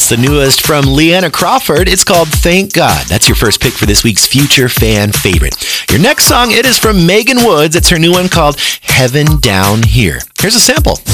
It's the newest from Leanna Crawford. It's called Thank God. That's your first pick for this week's Future Fan Favorite. Your next song, it is from Megan Woods. It's her new one called Heaven Down Here. Here's a sample.